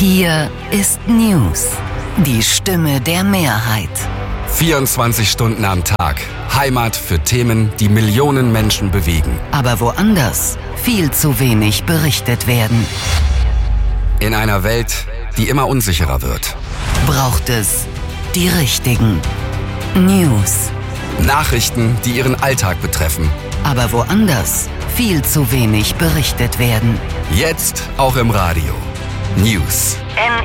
Hier ist News, die Stimme der Mehrheit. 24 Stunden am Tag. Heimat für Themen, die Millionen Menschen bewegen. Aber woanders viel zu wenig berichtet werden. In einer Welt, die immer unsicherer wird. Braucht es die richtigen News. Nachrichten, die Ihren Alltag betreffen. Aber woanders viel zu wenig berichtet werden. Jetzt auch im Radio. News.